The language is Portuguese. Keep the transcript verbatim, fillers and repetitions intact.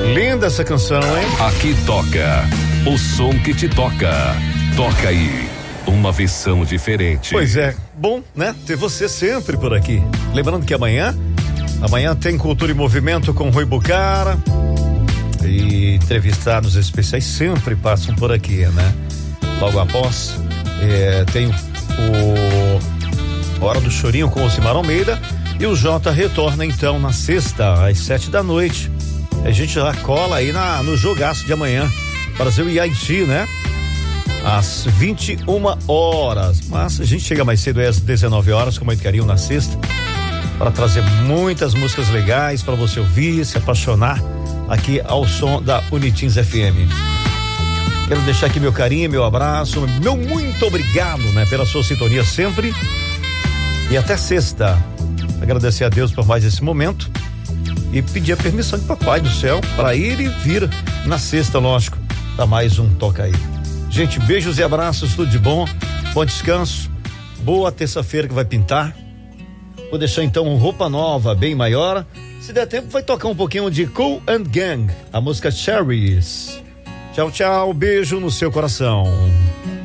Linda essa canção, hein? Aqui toca o som que te toca. Toca aí uma versão diferente. Pois é, bom, né? Ter você sempre por aqui. Lembrando que amanhã, amanhã tem Cultura e Movimento com Rui Bucara. E entrevistados especiais sempre passam por aqui, né? Logo após, é, tem o Hora do Chorinho com o Simar Almeida. E o Jota retorna então na sexta, às sete da noite. A gente já cola aí na, no jogaço de amanhã. Brasil e Haiti, né? Às vinte e uma horas. Mas a gente chega mais cedo, às dezenove horas, com muito carinho na sexta, para trazer muitas músicas legais para você ouvir, se apaixonar aqui ao som da Unitins F M. Quero deixar aqui meu carinho, meu abraço, meu muito obrigado, né, pela sua sintonia sempre. E até sexta. Agradecer a Deus por mais esse momento e pedir a permissão de Papai do Céu para ir e vir na sexta, lógico, para mais um Toca Aí. Gente, beijos e abraços, tudo de bom, bom descanso, boa terça-feira que vai pintar. Vou deixar então um Roupa Nova bem maior. Se der tempo, vai tocar um pouquinho de Kool and Gang, a música Cherries. Tchau, tchau, beijo no seu coração.